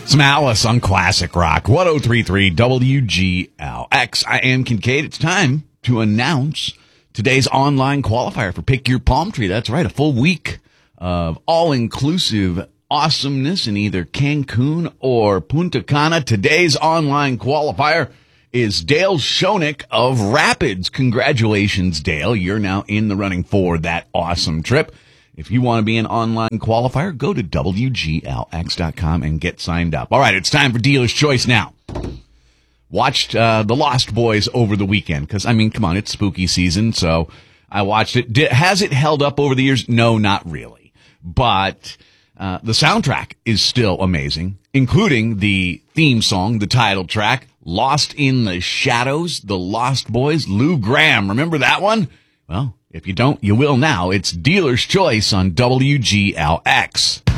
Some Alice on Classic Rock, 1033 WGLX. I am Kincaid. It's time to announce today's online qualifier for Pick Your Palm Tree. That's right, a full week of all-inclusive awesomeness in either Cancun or Punta Cana. Today's online qualifier is Dale Schoeneck of Rapids. Congratulations, Dale. You're now in the running for that awesome trip. If you want to be an online qualifier, go to WGLX.com and get signed up. All right, it's time for Dealer's Choice now. Watched The Lost Boys over the weekend because, I mean, come on, it's spooky season, so I watched it. Has it held up over the years? No, not really. But the soundtrack is still amazing, including the theme song, the title track, Lost in the Shadows, The Lost Boys, Lou Gramm. Remember that one? Well, if you don't, you will now. It's Dealer's Choice on WGLX.